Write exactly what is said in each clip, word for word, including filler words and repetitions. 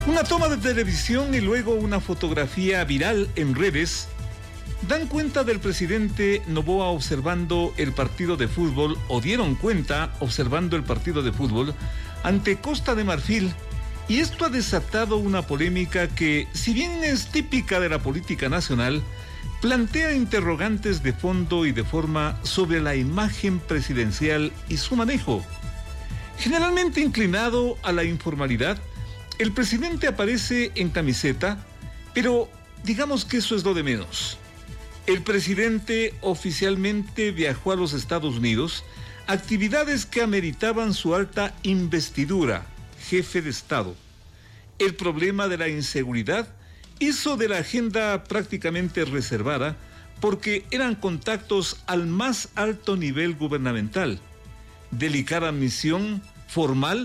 Una toma de televisión y luego una fotografía viral en redes dan cuenta del presidente Noboa observando el partido de fútbol, o dieron cuenta observando el partido de fútbol ante Costa de Marfil, y esto ha desatado una polémica que, si bien es típica de la política nacional, plantea interrogantes de fondo y de forma sobre la imagen presidencial y su manejo. Generalmente inclinado a la informalidad, el presidente aparece en camiseta, pero digamos que eso es lo de menos. El presidente oficialmente viajó a los Estados Unidos, actividades que ameritaban su alta investidura, jefe de Estado. El problema de la inseguridad hizo de la agenda prácticamente reservada porque eran contactos al más alto nivel gubernamental. Delicada misión formal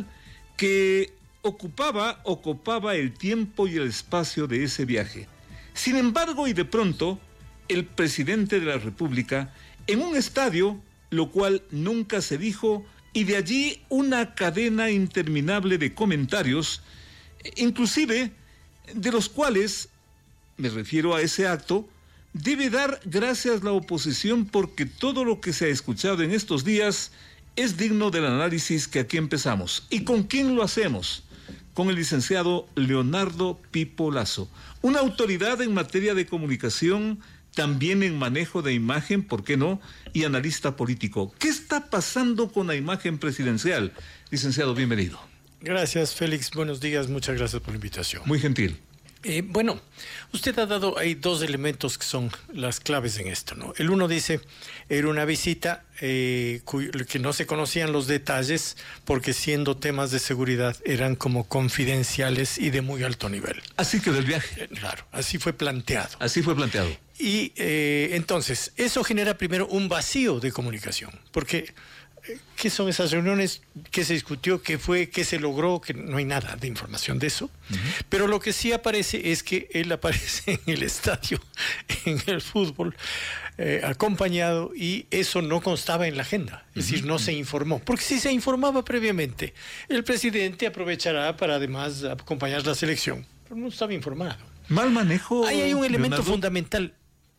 que ocupaba, ocupaba el tiempo y el espacio de ese viaje. Sin embargo, y de pronto, el presidente de la República en un estadio, lo cual nunca se dijo, y de allí una cadena interminable de comentarios, inclusive de los cuales, me refiero a ese acto, debe dar gracias la oposición, porque todo lo que se ha escuchado en estos días es digno del análisis que aquí empezamos. ¿Y con quién lo hacemos? Con el licenciado Leonardo Pipo Lazo, una autoridad en materia de comunicación, también en manejo de imagen, ¿por qué no?, y analista político. ¿Qué está pasando con la imagen presidencial? Licenciado, bienvenido. Gracias, Félix. Buenos días. Muchas gracias por la invitación. Muy gentil. Eh, bueno, usted ha dado ahí dos elementos que son las claves en esto, ¿no? El uno dice, era una visita eh, cuyo, que no se conocían los detalles porque, siendo temas de seguridad, eran como confidenciales y de muy alto nivel. Así que del viaje. Eh, claro, así fue planteado. Así fue planteado. Y eh, entonces, eso genera primero un vacío de comunicación, porque ¿qué son esas reuniones? ¿Qué se discutió? ¿Qué fue? ¿Qué se logró? Que no hay nada de información de eso. Uh-huh. Pero lo que sí aparece es que él aparece en el estadio, en el fútbol, eh, acompañado, y eso no constaba en la agenda. Es uh-huh. decir, no se informó. Porque si se informaba previamente, el presidente aprovechará para además acompañar la selección. Pero no estaba informado. Mal manejo. Ahí hay un elemento Leonardo fundamental.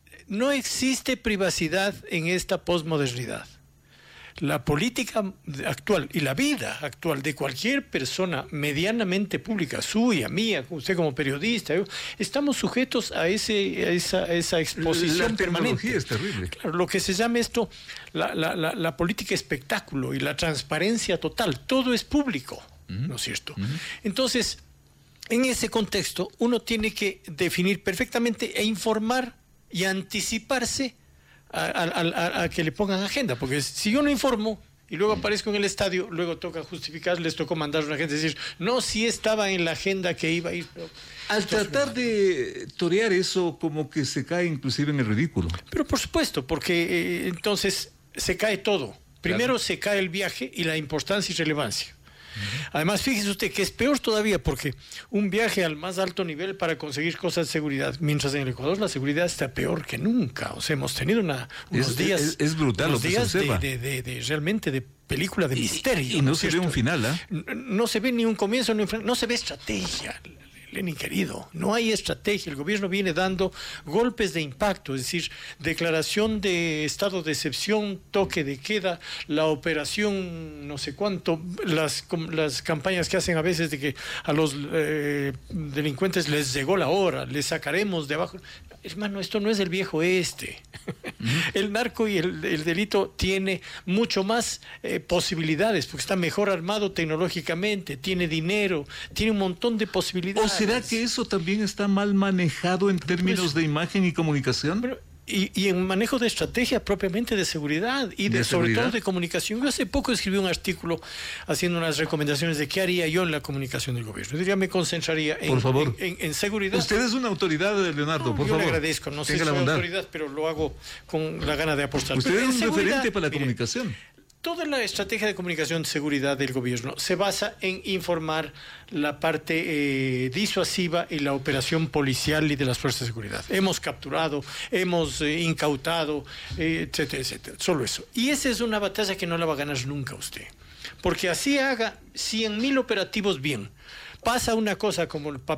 No existe privacidad en esta posmodernidad. La política actual y la vida actual de cualquier persona medianamente pública, suya, mía, usted como periodista, yo, estamos sujetos a, ese, a, esa, a esa exposición la permanente. Es terrible. Claro, lo que se llama esto la, la, la, la política espectáculo y la transparencia total. Todo es público, uh-huh. ¿no es cierto? Uh-huh. Entonces, en ese contexto, uno tiene que definir perfectamente e informar y anticiparse A, a, a, a que le pongan agenda, porque si yo no informo y luego aparezco en el estadio, luego toca justificar, les tocó mandar a una gente decir, no, sí estaba en la agenda que iba a ir. Pero al tratar de torear eso, como que se cae inclusive en el ridículo. Pero por supuesto, porque eh, entonces se cae todo. Primero claro. se cae el viaje y la importancia y relevancia. Además, fíjese usted que es peor todavía, porque un viaje al más alto nivel para conseguir cosas de seguridad, mientras en el Ecuador la seguridad está peor que nunca. O sea, hemos tenido una, unos es, días, es, es brutal unos lo que días se observa. de, de, de, de realmente de película de y, misterio. Y no, ¿no se cierto? ve un final, ¿eh? No, no se ve ni un comienzo, ni un final, no se ve estrategia. Lenin querido, no hay estrategia. El gobierno viene dando golpes de impacto, es decir, declaración de estado de excepción, toque de queda, la operación no sé cuánto, las, las campañas que hacen a veces de que a los eh, delincuentes les llegó la hora, les sacaremos de abajo. Hermano, esto no es el viejo este. Uh-huh. El narco y el, el delito tiene mucho más eh, posibilidades, porque está mejor armado tecnológicamente, tiene dinero, tiene un montón de posibilidades. ¿O será que eso también está mal manejado en términos pues, de imagen y comunicación? Pero, Y, y en manejo de estrategia propiamente de seguridad y de, de sobre todo de comunicación. Yo hace poco escribí un artículo haciendo unas recomendaciones de qué haría yo en la comunicación del gobierno. Yo diría, me concentraría en, por favor. en, en, en seguridad. Usted es una autoridad, Leonardo, no, por yo favor. Yo le agradezco, no sé si soy autoridad, pero lo hago con la gana de apostar. Usted pero es un referente para la mire, comunicación. Toda la estrategia de comunicación de seguridad del gobierno se basa en informar la parte eh, disuasiva y la operación policial y de las fuerzas de seguridad. Hemos capturado, hemos eh, incautado, eh, etcétera, etcétera. Solo eso. Y esa es una batalla que no la va a ganar nunca usted. Porque así haga cien mil operativos bien, pasa una cosa como el